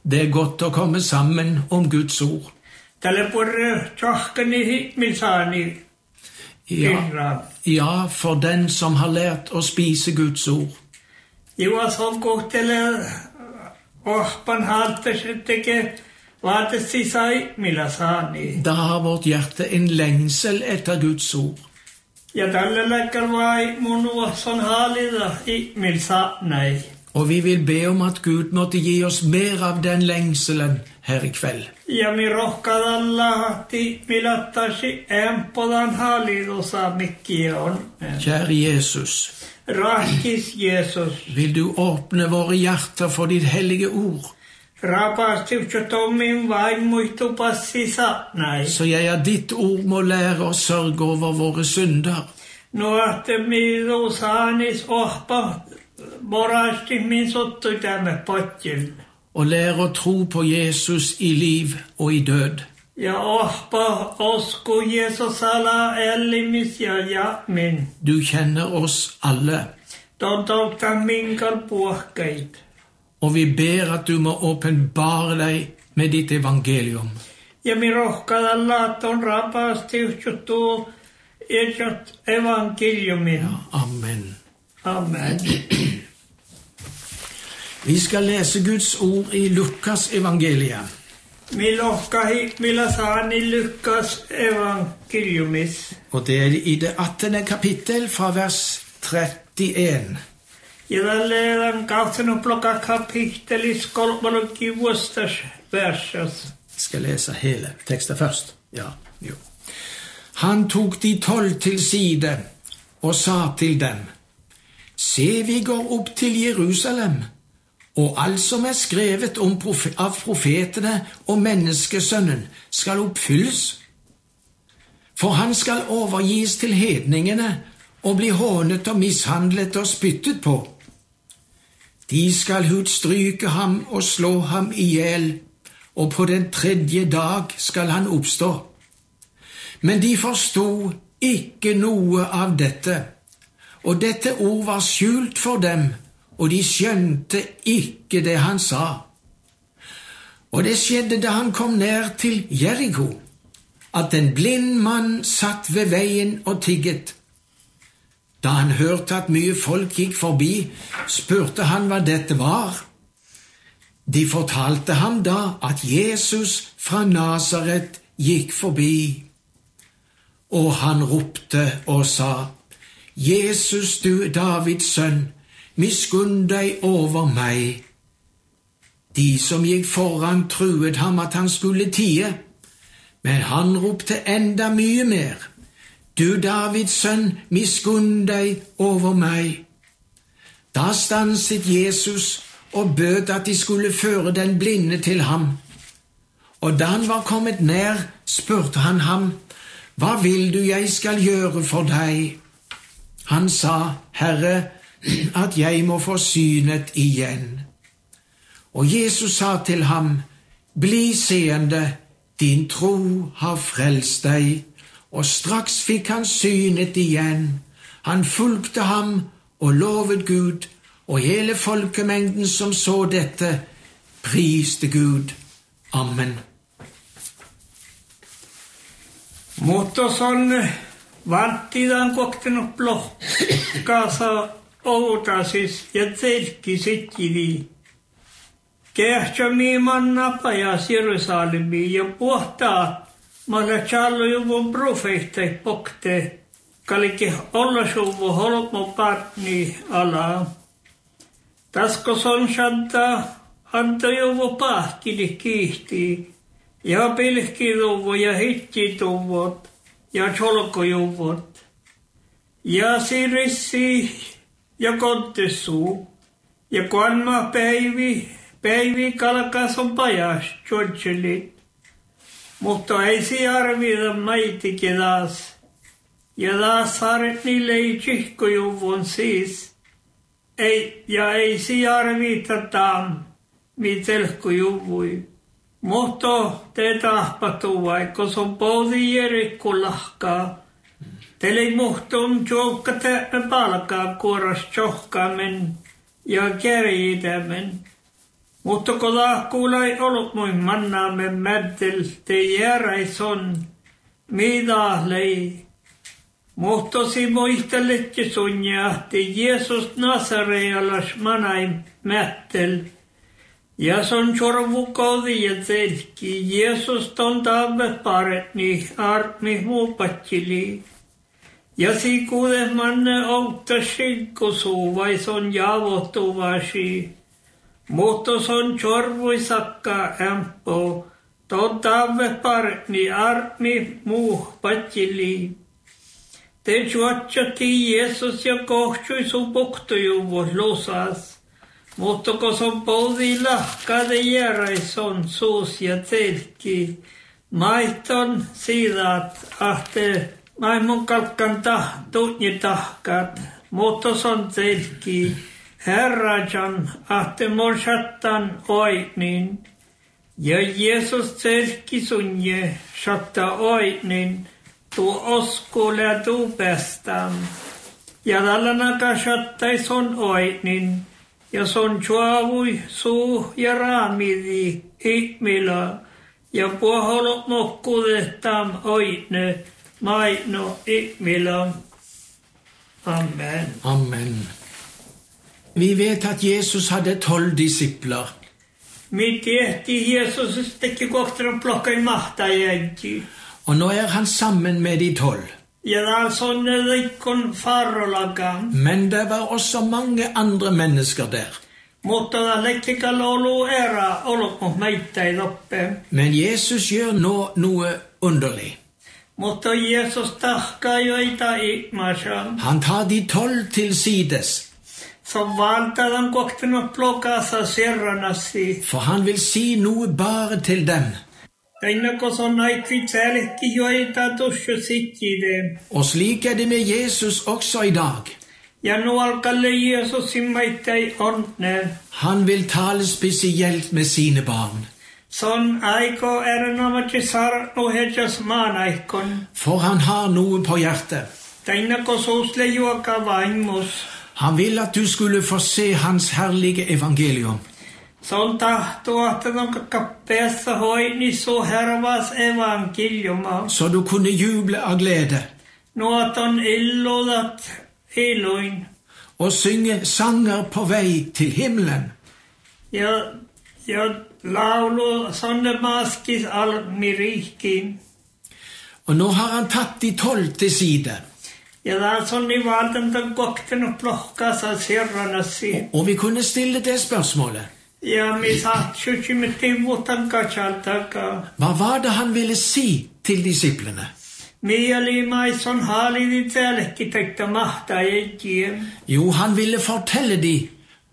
Det godt å komme sammen om Guds ord. Ja, for den som har lært å spise Guds ord. Da har vårt hjerte en lengsel etter Guds ord. Og vi vil be om at Gud måtte gi oss mer av den lengselen her i kveld. Kjære Jesus, vil du åpne våre hjerter for ditt hellige ord, så jeg av ditt ord må lære å sørge over våre synder. Og lære å tro på Jesus i liv og i død. Du kjenner oss alle. Og vi ber at du må åpenbare deg med ditt evangelium. Ja, amen. Amen. Vi skal lese Guds ord i Lukas evangeliet. Og det er i det 18. kapittel fra vers 31. Skal lese hele teksten først. Ja, jo. Han tok de 12 til side og sa til dem: Se, vi går opp til Jerusalem, og alt som er skrevet av profetene og menneskesønnen skal oppfylles. For han skal overgis til hedningene og bli hånet og mishandlet og spyttet på. De skal hudstryke ham og slå ham ihjel, og på den 3. dag skal han oppstå. Men de forstod ikke noe av dette, og dette ord var skjult for dem, og de skjønte ikke det han sa. Og det skjedde da han kom ned til Jericho, at en blind mann satt ved veien og tigget. Da han hørte at mye folk gikk forbi, spurte han hva dette var. De fortalte ham da at Jesus fra Nasaret gikk forbi. Og han ropte og sa: Jesus, du Davids sønn, miskunn deg over meg. De som gikk foran truet ham at han skulle tie, men han ropte enda mye mer: Du Davids sønn, miskunn deg over meg. Da stanset Jesus og bød at de skulle føre den blinde til ham. Og da han var kommet nær, spurte han ham: Hva vil du jeg skal gjøre for deg? Han sa: Herre, at jeg må få synet igjen. Og Jesus sa til ham: Bli seende, din tro har frelst deg. Og straks fikk han synet igjen. Han fulgte ham og lovet Gud, og hele folkemengden som så dette, priste Gud. Amen. Mutta son vanttidan koktenut lohkaasa outasis ja tselkki sitkidi. Kehtsämi manna pajas Jerusalemi ja puhtaa malla challo juvun profeettai pokte kalike olla suvu holmo partni ala. Tasko son shanta hanta juvu pahkidi kiihti. Ja pilkkituvut ja hittituvut ja cholkojuvut ja sirissi ja kontessuu ja kuanma päivi kalkas on pajas tjotselit. Mutta ei si arvida maitikin taas. Ja taas saaret niille ei tsihkojuvun siis. Ei si arvita taam mitelkkojuvui. Mutta te tahpatuu, vaikka se on poudi jerikkulahkaa. Teille muhtun tjoukka palkaa kuoras tjohkaamen ja kärjitämen. Mutta kun lahkuulla ei ollut muin mannaamme mäddel, te järäison, mitä lei. Mutta si muistelette sunja, te Jeesus Nasarealas manaim mättel. Ja son chorvukoodi ja selki, Jeesus ton taave paretni, armi muupatsili. Ja si kuude manne outtasi, kun suuvai son jaavottuvasi. Mutta son chorvui sakka ämpö, ton taave paretni, armi muupatsili. Te juotsati Jeesus ja kohtsui sun puhtujuvus losas. Mutta kun son poudi lahkade järäison suus ja selki, maiton siidat ahte maailman kalkkan tunni tahkat, mutta son selki, herrajan ahte morsattan oitnin, ja Jeesus selki sunje, satta oitnin, tuo oskule ja tuu pestam, ja tällana kasattai son oitnin, ja son chuavui suu ja raamidi ihmila, ja puoholot mokkuudestaan oitne maino ihmila. Amen. Amen. Vi vet at Jesus hadde 12 disipler. Vi tiehti Jeesus teki kohtaan plokkai mahtaa jänkki. Og nå er han sammen med de 12. Ja da sånn rikkon farolaga. Men det var også mange andre mennesker der. Mutta da lekkikal olu era olot meitä ei loppe. Men Jesus gjør nå noe underlig. Mutta Jeesus tahkaa joita ihmasa. Han tar de 12 til sides. Så valtadan kohtaan plokasa serranasi. For han vil si noe bare til dem. Teinako son aikvi tälkki joita tussu sittide. Og slik er det med Jesus også i dag. Ja nu alkalle Jeesusin meitä ei onne. Han vil tale spesielt med sine barn. Son aiko erinomaisesti sarnu hedjas maanaikon. For han har noe på hjertet. Teinako suusle juoka vaimmus. Han vil at du skulle få se hans herlige evangelium. Son tahtoa, että on kappeessa hoini så hervas evankeliuma. Så du kunne juble av glede. Nuot on illudat iluin. Og synge sanger på vei til himmelen. Ja laulu sonne maskis almirihkin. Og nå har han tatt de 12 til side. Ja da sonni valtantan kokten plohkasa serranasi. Og vi kunne stille det spørsmålet. Ja mi saatsusi me tivutan kachaltaka. Hva var det han ville si til disiplene? Mieli maison halidi tälkki tekta mahtaa ejien. Jo, han ville fortelle dem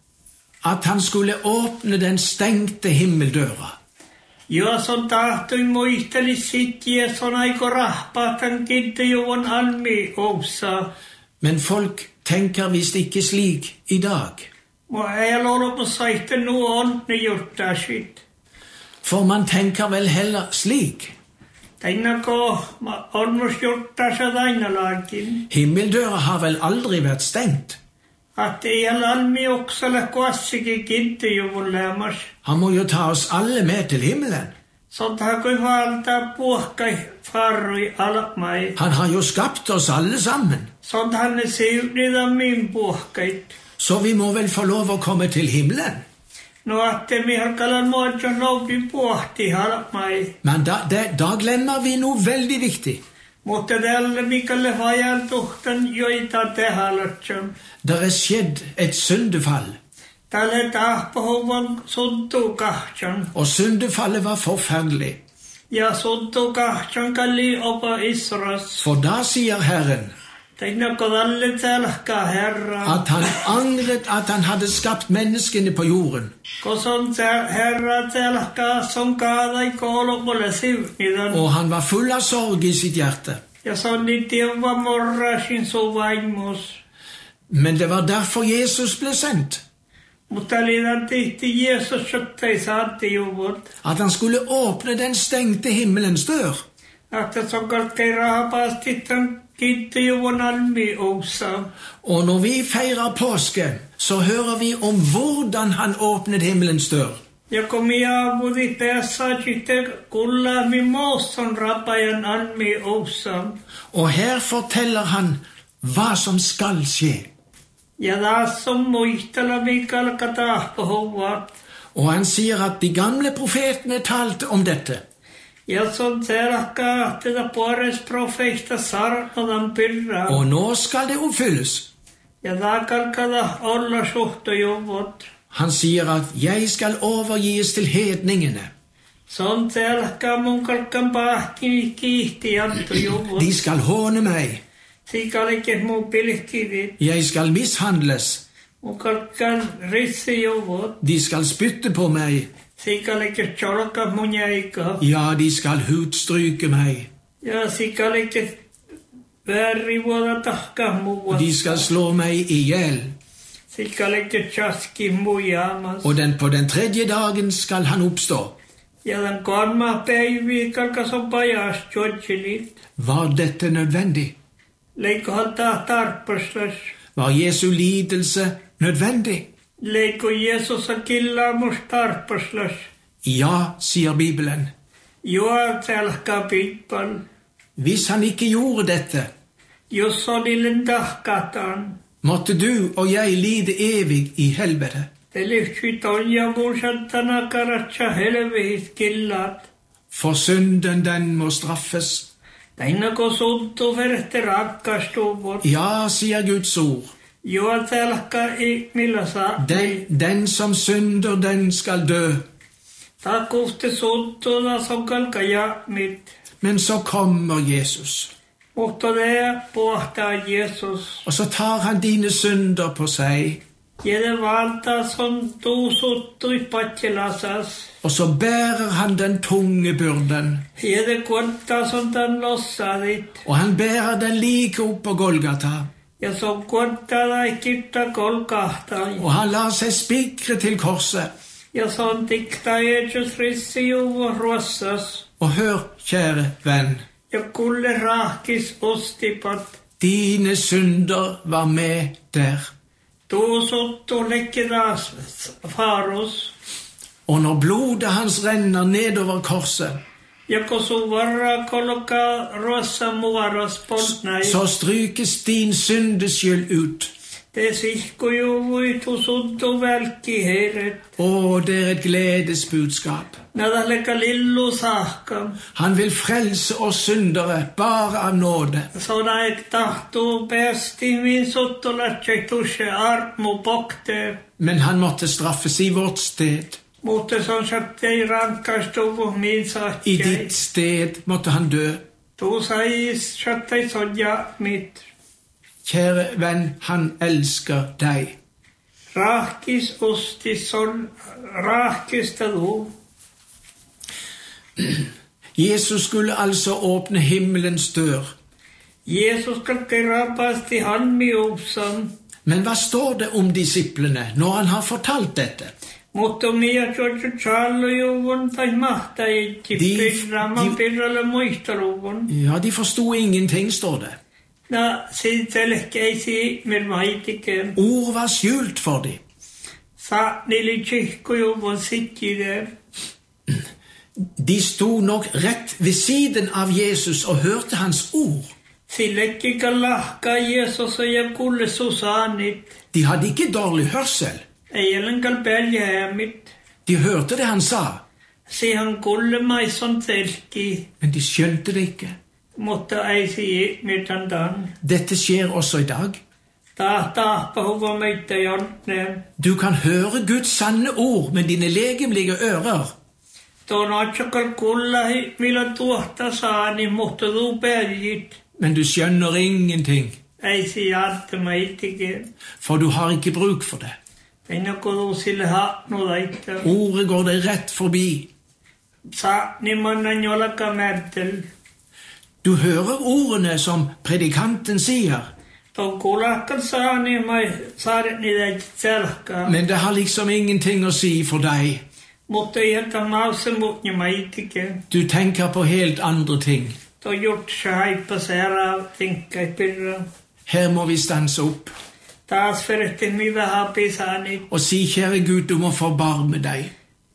at han skulle åpne den stengte himmeldøra. Ja son tahtoi muisteli sittiä son aiko rahpaatan kittejuvon almi ousa. Men folk tenker visst ikke slik i dag. Må ei ollut på saite nu onni juttasit. For man tenker vel heller slik. Teinako onmus juttasat aina laakin. Himmeldøra har vel aldri vært stengt. At ei almi oksale kuassikin kittejuvon lämmas. Han må jo ta oss alle med til himmelen. Sånt hakoi valtaa puhkai farrui alapmai. Han har jo skapt oss alle sammen. Sånt hanne siunida min puhkait. Så vi må vel få lov å komme til himmelen. No atte mi halkalan muodjo noupi puhti alapmai. Men da glemmer vi noe veldig viktig. Mutta tälle mikalle vajan tuhtan joita tehalatson. Det er skjedd et syndefall. Tälle tahpohuvan suntuu kahtson. Og syndefallet var forferdelig. Ja suntuu kahtson kalli opa Isras. For da sier Herren Teinako tälle tälkkaa herra. at han angret at han hadde skapt menneskene på jorden. Koson herra tälkkaa son kaadai koolomulle sivnidan. Og han var full av sorg i sitt hjerte. Ja sonni tieva morrasin su vaimus. Men det var derfor Jesus ble sendt. Mutta liian tihti Jeesus sottei saatti juvut. At han skulle åpne den stengte himmelens dør. Että son kalkkei rahapaasti tämän kittejuvun almi ousa. Og når vi feirer påske, så hører vi om hvordan han åpnet himmelens dør. Ja kun minä avudi päässä sitten kulla min måsson rappajan almi osam. Og her forteller han hva som skal skje. Ja taas on muistella Mikael katahpohuvat. Og han sier at de gamle profetene talte om dette. Ja son selkä tätä puores profeista sarnodan pyrrää. Og nå skal det oppfylles. Ja takalkada olla suhtojuvot. Han sier at jeg skal overgis til hedningene. Son selkä mun kalkan pahti kiihti antujuvot. De skal håne meg. Sikalike mun pilkkivit. Jeg skal mishandles. Mun kalkan rissijuvot. De skal spytte på meg. Sikalike tjolka mun jäika. Ja, de skal hudstryke meg. Ja sikalike väärivuoda tahka muua. De skal slå meg ihjel. Sikalike tjaski mujamas. Og på den tredje dagen skal han oppstå. Ja den kolma päivi kalkas on pajas tjotselit. Var dette nødvendig? Leikko haltaa tarpaslas. Var Jesu lidelse nødvendig? Leikko Jeesus killaamus tarpaslas. Ja, sier Bibelen. Joa selkä pitpal. Hvis han ikke gjorde dette, Jos olillen tahkatan. måtte du og jeg lide evig i helvete. Te lyhtsvi tonja muusantana karatsa helvehis killat. For synden, den må straffes. Tainako suntu verhte rakkastuvot. Ja, sier Guds ord. Joa selkä ihmillä saa. Den som synder, den skal dø. Takuste suntuda son kalka jaamit. Men så kommer Jesus. Mutta det pohtaa Jeesus. Og så tar han dine synder på seg. Jede valta som tuusuttui patjelasas. Og så bærer han den tunge byrden. Jede kuotta som tan lossadit. Og han bærer den like opp på Golgata. Ja som kuotta laikitta kolkahtai. Og han lar seg spikre til korset. Ja som tikta Jeesus rissijuvo ruossas. Og hør, kjære venn, Ja kulle rahkis ostipat. dine synder var med der. Tuusuttu lekkidas faros. Og når blodet hans renner nedover korset, Ja kun sun varra kolka ruossa muaras poltnai. så strykes din syndeskyld ut. Te sihkujuvui tuusuttu välkki heeret. Og det er et gledesbudskap. Nadaleka lillu sahkam. Han vil frelse oss syndere bare av nåde. Sona ek tahtuu päästi min suttulatse tusse armu pokte. Men han måtte straffes i vårt sted. Mutta son sattei rankkastuvu min I sahtjei. ditt sted måtte han dø. Tu sais sattei sodja mit. Kjære venn, han elsker deg. Rahkis osti son rahkista du. Jesus skulle altså åpne himmelens dør. Jeesus kalkki rapasti hanmi upsam. Men hva står det om disiplene når han har fortalt dette? Mutta mia tjotju tjallujuvun tai mahtaikki pirraman pirralle muistaluvun. Ja, de forsto ingenting, står det. Na sitelkeisi mir maitiken. Ord var skjult for dem. Sa nili tjihkujuvun sittjide. De sto nok rett ved siden av Jesus og hørte hans ord. Sillekki kallahka Jeesus ja kulle susanit. De hadde ikke dårlig hørsel. Eilen kal peljäämit. De hørte det han sa, Siihen kulle maison telkki. men de skjønte det ikke. Mutta ei si mitään dan. Dette skjer også i dag. Tahpa huva meitä jonne. Du kan høre Guds sanne ord med dine legemlige ører, Tuon otsakal kullahi millä tuohta saani, mutta tuu peljit. men du skjønner ingenting, Ei si jarte meitiken. for du har ikke bruk for det. Eina kodu sille haatnu laittaa. Ordet går deg rett forbi. Sa nimannan jolaka märtel. Du hører ordene som predikanten sier, Tuon kullahkal saani mai saaret niitä selkaa. men det har liksom ingenting å si for deg. Mutta iältä mausse muutni maitiken. Du tenker på helt andre ting. Tuo gjort se haippa seeraa tinkkai pirra. Her må vi stanse opp Taas verehti mi vähän pisaani. og si, kjære Gud, du må forbarme deg.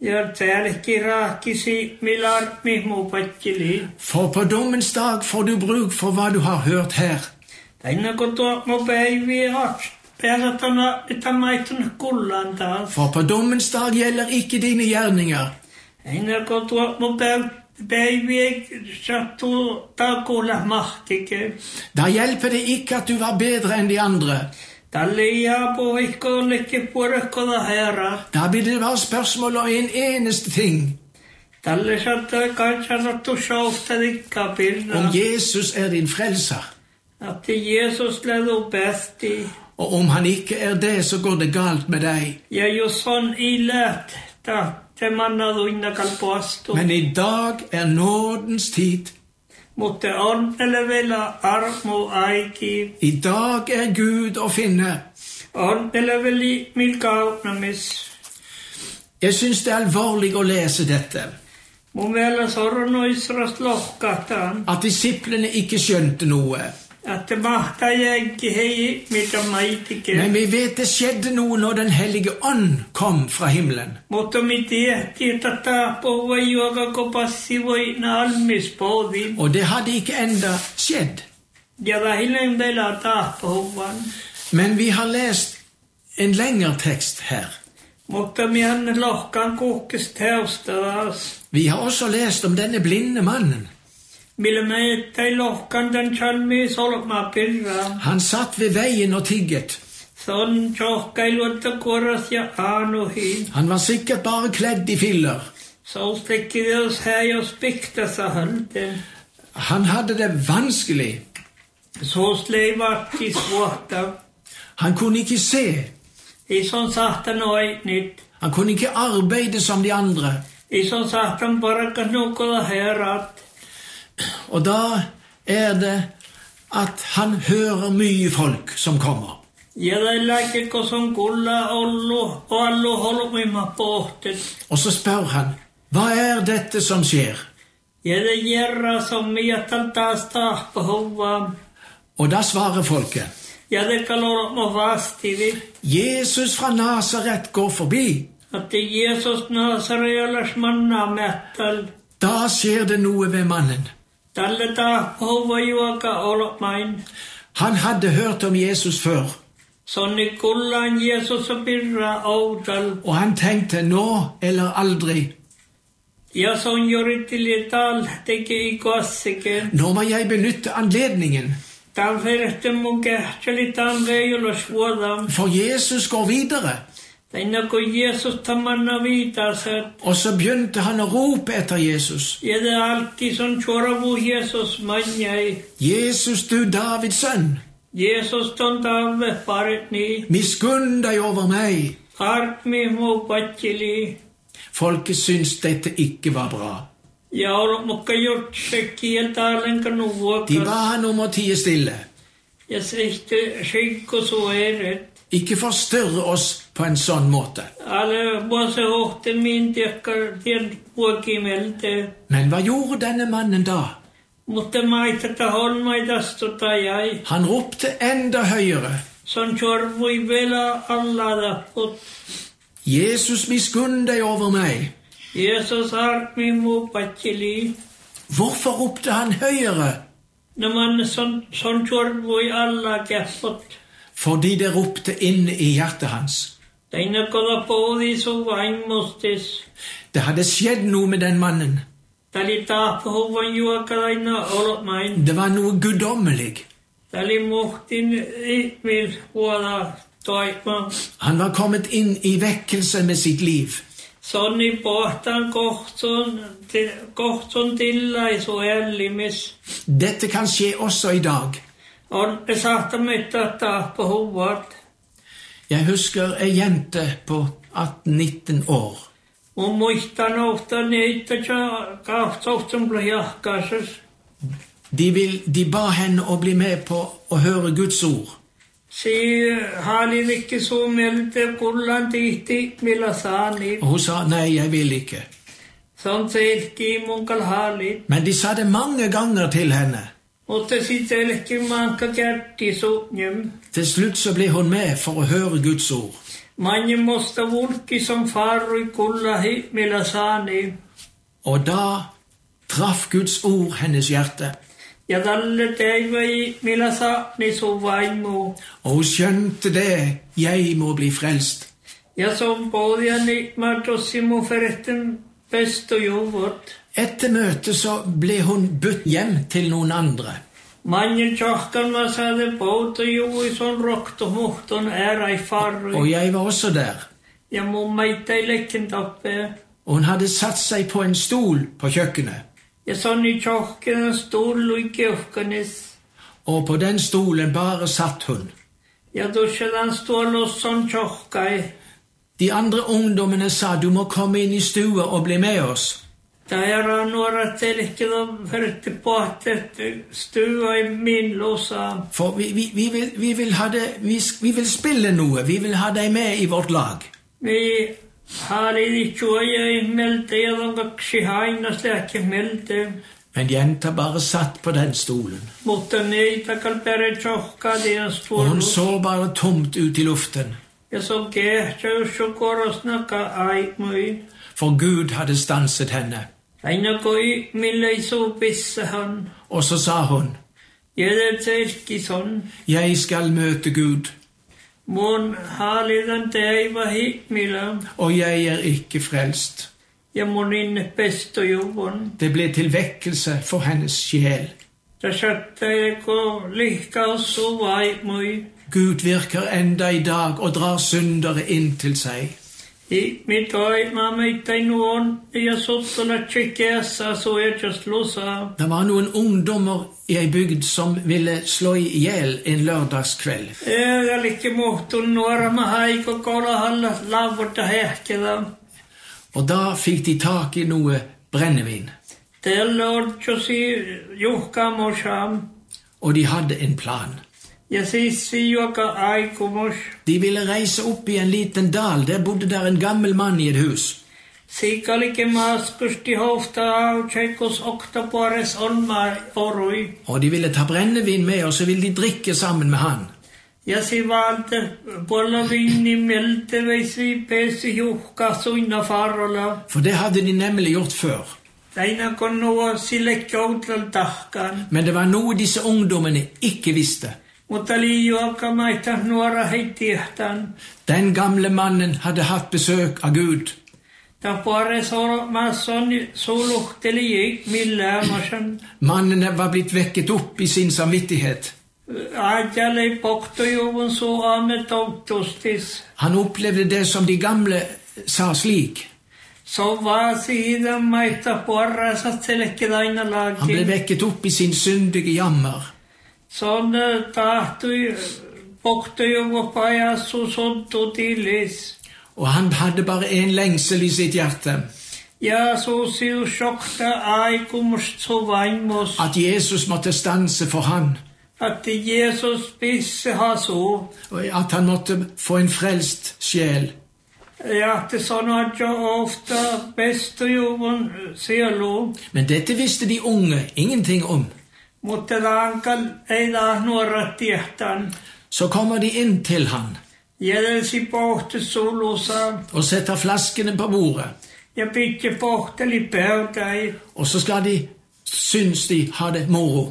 Ja täälläkin raakisi milarmi mupattili. For på dommens dag får du bruk for hva du har hørt her. Tänne kun tuo päiviä hat. Pääsatana että maitun kullan taas. For på dommens dag gjelder ikke dine gjerninger. Tänne kun tuo päiviä sattuu takulla mahtike. Da hjelper det ikke at du var bedre enn de andre. Tälle jää poikkoonnekin puorekkoda herra. Da blir det bare spørsmål om en eneste ting. Tälle saattaa kansattu shousta dikkapirna. Om Jesus er din frelser. Att Jesus lädu bästi. Og om han ikke er det, så går det galt med deg. Ja jos on ilät, te mannadu innakal poastu. Men i dag er nådens tid. Mutta onnelle vielä armo aiki. I dag er Gud å finne. Onnelle veli mil kaunamis. Jeg synes det er alvorlig å lese dette. Mun mielestä sornoisras lohkahtaan. At disiplene ikke skjønte noe. Että mahtaa jänki hei mitä maitike. Men vi vet det skjedde noe når den hellige ånd kom fra himmelen. Mutta me tiedettiin, että taapova juokako passi voi nalmispodin. Og det hadde ikke enda skjedd. Ja vähilleen vielä taapovan. Men vi har lest en lengre tekst her. Mutta minä lohkan kukkist heustadas. Vi har også lest om denne blinde mannen. Millä mä ettei lohkan den chalmi solma pirra. Han satt ved veien og tigget. Son tjohkailuutta kuoras ja aanuhin. Han var sikkert bare kledd i filler. Så stekki Dios här jos piktasa halten. Han hadde det vanskelig. Så sleivatti suotta. Han kunne ikke se. I sån sahtan oinit. Han kunne ikke arbeide som de andre. I sån sahtan parakas nukola herrat. Og da er det at han hører mye folk som kommer. Ja läikekko son kulla ollu og allu holmimma pohtet. Og så spør han, hva er dette som skjer? Ja det gjerra som miattal taas tahpa hovva. Og da svarer folket, Ja det kalormo vastivi. Jesus fra Nazaret går forbi. Att Jesus Nasarealas manna mättal. Da skjer det noe ved mannen. Tälle tahpa hovva juoka olmain. Han hadde hørt om Jesus før, Sonni kullaan Jesus pirra outal. og han tenkte nå eller aldri. Ja son joritili tal teki i kossiken. Nå må jeg benytte anledningen, Tämän verhte mun kähtseli tämän veijolos vuodam. for Jesus går videre. Tänne kun Jeesus tamanna viitaset. Og så begynte han å rope etter Jesus. Ja det alki son choravu Jesus manjai. Jesus, du Davids sønn, Jesus ton tave paretni. miskunn deg over meg. Armi mu patsili. Folket syntes dette ikke var bra. Ja ollut mukka jutsekki ja taalenka De nuvuokas. ba han om å tie stille. Ja sehti skikko sueret. Ikke forstyrre oss på en sånn måte. Ale vuose hohte min tiekkar tien vuokimelte. Men hva gjorde denne mannen da? Mutta maitata holmaitastuta jäi. Han ropte enda høyere. Son chorvui vela allada put. Jesus, miskunn deg over meg. Jesus armi mu patsili. Hvorfor ropte han høyere? När man son chorvui alla käppot. Fordi det ropte inn i hjertet hans. Teina kolla poodi su vaimostis. Det hadde skjedd noe med den mannen. Tali taappa huvan juokalaina olotmain. Det var noe guddommelig. Tali muhtin ihmil huola toima. Han var kommet inn i vekkelse med sitt liv. Sonni pohtaan kohtson tillaisu ellimis. Dette kan skje også i dag. On sahta mitta taappa huvat. Jeg husker en jente på 18-19 år. Mun muistan ofta niitä kahtsohtsun plahjahkaisas. De ba henne å bli med på å høre Guds ord. Si haalivikki suomielte kullan tihti millä saani. Og hun sa, nei, jeg vil ikke. Son selki munkal haalit. Men de sa det mange ganger til henne. Mutta sit selki manka kärti suunjem. Til slutt så ble hun med for å høre Guds ord. Mange måste vulki som farui kullahi milasani. Og da traff Guds ord hennes hjerte. Ja dalle teivai milasani suvaimu. Og hun skjønte det, jeg må bli frelst. Ja som podiani matosimu feretten besto juvot. Etter møtet så ble hun bytt hjem til noen andre. Mange tjohkan var sade båt og jo i sånn rokt og mohton i farri. Og jeg var også der. Jeg må meita i lekken oppe. Og hun hadde satt seg på en stol på kjøkkenet. Jeg sånn i tjohkan en stol og ikke oppganis. Og på den stolen bare satt hun. Jeg dusjet en stol og sånn tjohkai. De andre ungdommene sa, du må komme inn i stua og bli med oss. Da er några til ikke de førte på at stua i min låsa. For vi vil spille noe, vi vil ha deg med i vårt lag. Vi har ikke i meldte, jeg de gaksi haina slik meldte. Men jenta bare satt på den stolen. Måtte nøyta kalpere tjokka de en stor. Og hun så bare tomt ut i luften. Jeg så gætja og sjokor og snakka eit møy. For Gud hadde stanset henne. Eina goi milla i så bisse han. Og så sa hun, Jeg ikke sånn. jeg skal møte Gud, Mån halidan deg var hit milla. og jeg er ikke frelst. Jeg må inne best og jobben. Det ble til vekkelse for hennes sjel. Da satte jeg og lykka og så eit møy. Gud virker enda i dag og drar syndere inn til seg. I mitt øy, mamma ikke noen. Jeg satt og la tjekkesa, så jeg ikke slåsa. Det var noen ungdommer i ei bygd som ville slå ihjel en lørdagskveld. Jeg like måtte nåra med haik og kolla halva lavert og heke da. Og da fikk de tak i noe brennevin. Det lord jo si jokka morsam. Og de hadde en plan. Jeg si jokka aikomors. De ville reise opp i en liten dal. Der bodde der en gammel mann i et hus. Sikal ikke maskurs de hofta av tjekkos oktapores olmar orui. Og de ville ta brennevin med, og så ville de drikke sammen med han. Jeg si valgte bolla vin i melte veis vi pesi jokka suina farola. For det hadde de nemlig gjort før. Deina kon noa silekka utlal tahkan. Men det var noe disse ungdommene ikke visste. Mutta liijuakka maita nuora heittiehtan. Den gamle mannen hadde hatt besøk av Gud. Ta pare soro masson soluhteli ik millä masan. Mannen var blitt vekket opp i sin samvittighet. Ajale poktojuvun så amet autostis. Han opplevde det som de gamle sa slik. Så var siden maita porra satselekki daina lagi. Han ble vekket opp i sin syndige jammer. Sånn tahtui poktojuvu pajasu sontu tilis. Og han hadde bare en lengsel i sitt hjerte. Ja, så sier sjokta aikumust så vaimos. At Jesus måtte stanse for han. At Jesus spisse ha så. Og at han måtte få en frelst sjel. Ja, det sånn at jeg ofte beste jobben sier lo. Men dette visste de unge ingenting om. Måtte lankal eida nåra tiehtan. Så kommer de inn til han. Jeg si båte solosa. Og setter flaskene på bordet. Jeg bytte båte litt bødeg. Og så skal de, syns de, ha det moro.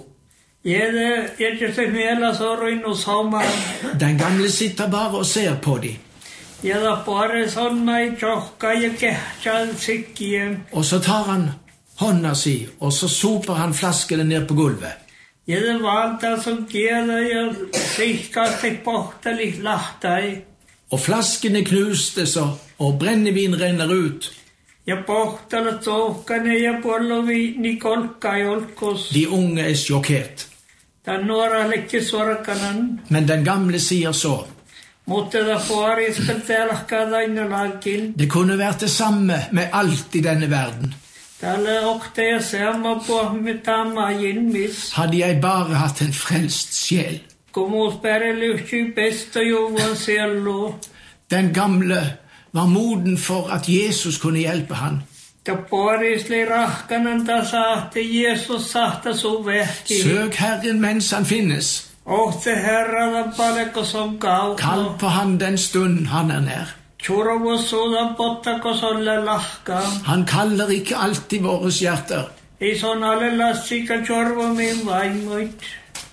Jeg ikke se mela så røyne og sommer. Den gamle sitter bare og ser på de. Jeg da bare sånn meg tjokka, jeg gætja sikkje. Og så tar han hånda si, og så soper han flaskene ned på gulvet. Jeg valgte som gjerda, jeg sikkert jeg båte litt lahteg. Og flaskene knustes, og brennevin renner ut. Jeg båte litt såkene, jeg bolla vin i kolka i olkos. De unge er sjokkert. Da nåra lekke svarkanen. Men den gamle sier så. Måtte da fari skal telaka daina lagin. Det kunne vært det samme med alt i denne verden. Dalle okte jeg sama på med tamma gjenmis. Hadde jeg bare hatt en frelst sjel. Kom og spærre lykkje best og jovan sello. Den gamle var moden for at Jesus kunne hjelpe han. Da parisli rahkanen da sa at Jesus satte så vekk. Søk Herren mens han finnes. Ohte herrada paleko som kautta. Kall på han den stund han er nær. Chorovo soda pottako solle lahka. Han kaller ikke alltid våres hjerter. I son alle lassika chorvo min vaimoit.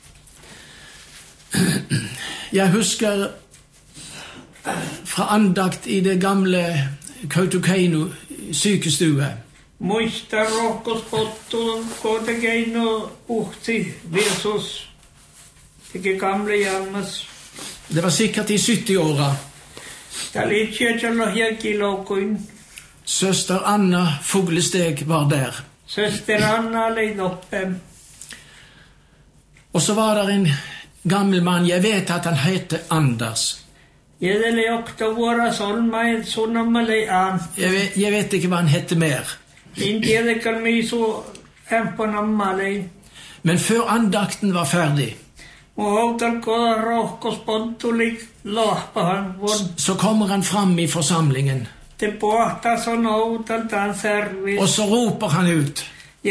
Jeg husker fra andakt i det gamle Kautokeino sykestue. Muista rohkos pottu kotekeino uhti versus ikke gamle jammas. Det var sikkert i 70-åra. Søster Anna Fuglesteg var der. Søster Anna leid oppe. Og så var det en gammel mann, jeg vet at han heter Anders. Jeg vet ikke hva han heter mer. Men før andakten var ferdig, så kommer han fram i forsamlingen. Og så roper han ut: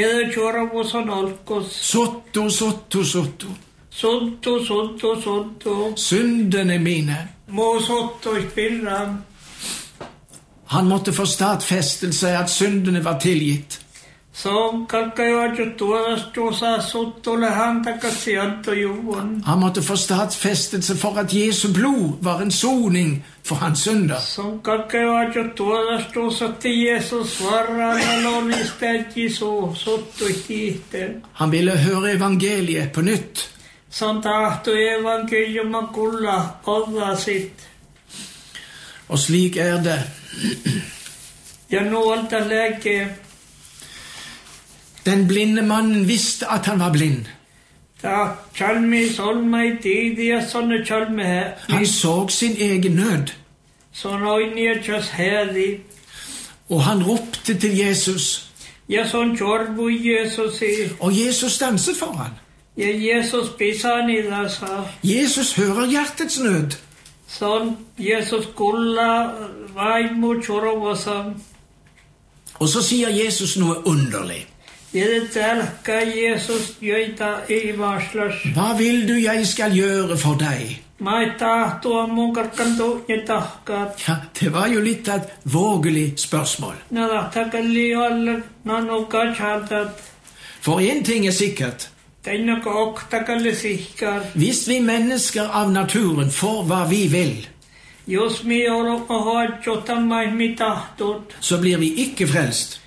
Sotto, sotto, sotto. Sotto, sotto, sotto. Syndene mine. Han måtte få stadfestelse at syndene var tilgitt. Han måtte få stadfestelse for at Jesu blod var en soning for hans synder. Han ville høre evangeliet på nytt. Og slik er det. Den blinde mannen visste at han var blind. Han så sin egen nød. Og han ropte til Jesus. Og Jesus stanset for ham. Jesus hører hjertets nød. Og så sier Jesus noe underlig. Hva vil du jeg skal gjøre for deg? Ja, det var jo litt av et vågelig spørsmål. For en ting er sikkert. Hvis vi mennesker av naturen får hva vi vil, så blir vi ikke frelst.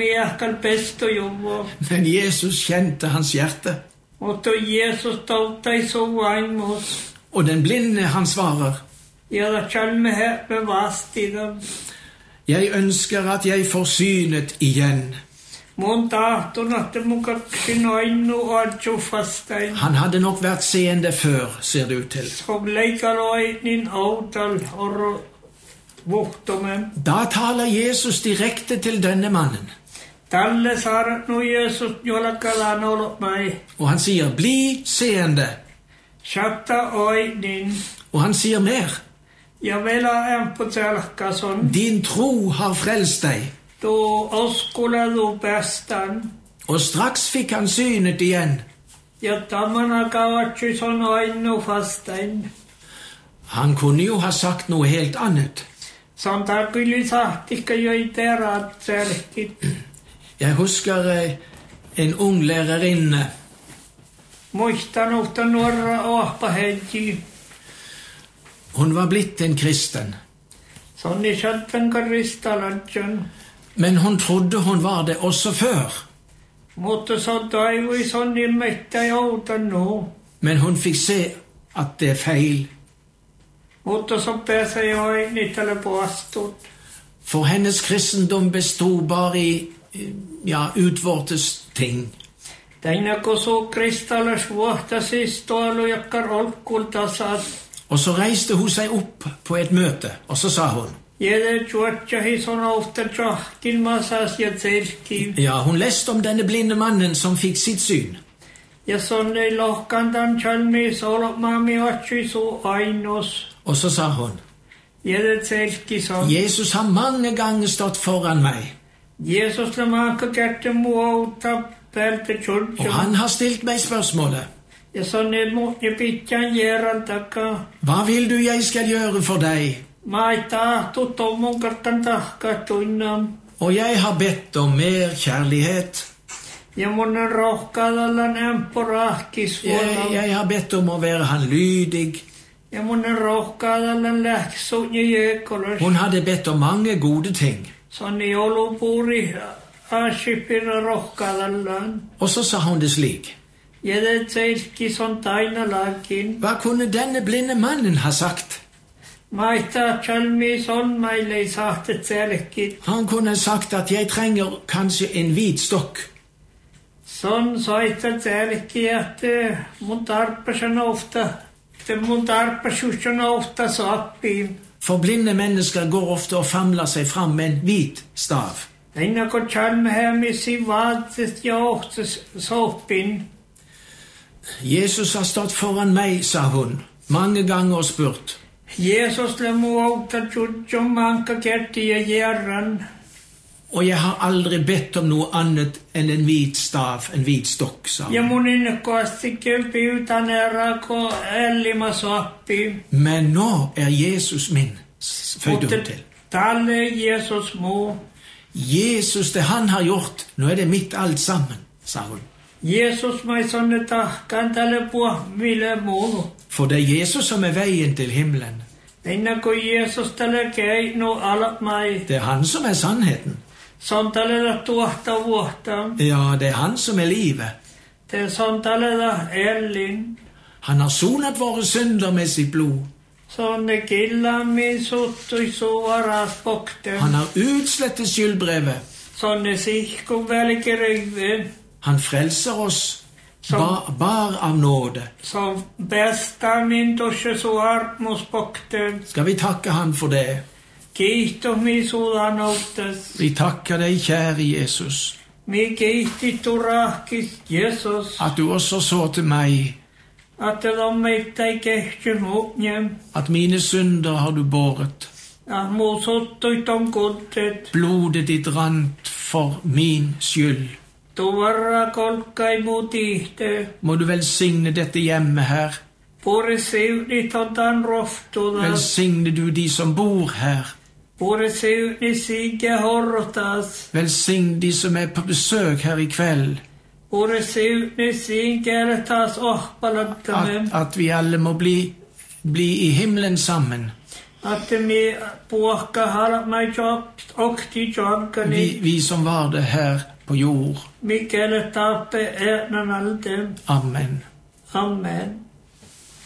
Men Jesus kjente hans hjerte. Og den blinde han svarer: Jeg ønsker at jeg får synet igjen. Han hadde nok vært seende før, ser det ut til. Da taler Jesus direkte til denne mannen. Og han sier: bli seende. Og han sier mer: din tro har frelst deg. Og straks fikk han synet igjen. Han kunne jo ha sagt noe helt annet. Jeg husker en ung lærerinne. Hun var blitt en kristen. Men hun trodde hun var det også før. Men hun fikk se at det er feil. For hennes kristendom bestod bare i utvortes ting. Og så reiste hun seg opp på et møte, og så sa hun: hun leste om denne blinde mannen som fikk sitt syn. Og så sa hun: Jesus har mange ganger stått foran meg. Og han har stilt meg spørsmålet: Ja sonne muutje pitjan jeran takaa. Hva vil du jeg skal gjøre for deg? Mä ei tahtu tommon kartan tahkatuinnam. Og jeg har bedt om mer kjærlighet. Ja monen rohkaadallan ämporahkisvuolla. Jeg har bedt om å være han lydig. Ja monen rohkaadallan lähksuutje jökolas. Hun hadde bedt om mange gode ting. Sonne joulupuuri aasipira rohkaadallan. Og så sa hun det slik. Jädet seilki son tainalakin. Hva kunne denne blinde mannen ha sagt? Maita chalmi son mailei sahtet selekit. Han kunne sagt at jeg trenger kanskje en hvit stokk. Son sahtet selekit at mun tarpasan ofta. Mun tarpasusan ofta saappiin. For blinde mennesker går ofte og famler seg fram med en hvit stav. Aina ko chalmi hemisi vaatset ja ohtes saappin. Jesus har stått foran meg, sa hun, mange ganger og spurt. Jesus le mu auta tjutjom manka kerti ja hjerran. Og jeg har aldri bedt om noe annet enn en hvit stav, en hvit stokk, sa Ja hun. mun innekkoasti kelpi utanera ko ellima saappi. Men nå er Jesus min, føyde hun til. Talle Jesus mu. Jesus, det han har gjort, nå er det mitt alt sammen, sa hun. Jesus mai sonne tahkan talle puah mille muu. For det er Jesus som er veien til himmelen. Aina ko Jesus talle kei no alat mai. Det er han som er sannheten. Son talle da tuahta vuohta. Ja, det er han som er livet. Te son talle da ellin. Han har sonet våre synder med sitt blod. Sonne killami suttui suvaras pokte. Han har utslettet skyldbrevet. Sonne sihku välkeryve. Han frelser oss bar av nåde. Som bästa min toshe suartmus pokte. Skal vi takke han for det? Kiitos mi sudanoutas. Vi takker deg, kjære Jesus, Mi kiitti turahkis Jesus. at du også så til meg, Att de meitä ei kehty muutnjem. at mine synder har du båret. Ja muu suttui ton kuntet. Blodet ditt rant for min skyld. Tuvarra kolkkai muu tihte. Må du velsigne dette hjemme her. Pure siuni ton roftuda. Velsigne du de som bor her. Pure siuni sige horrotas. Velsign de som er på besøk her i kveld. Pure siuni sige tas ohpalantamme. At vi alle må bli i himmelen sammen. Att mi puokka halmai jobt okti jonkani. Vi som var det her på jord. Mikäli tappe ernanalte. Amen. Amen.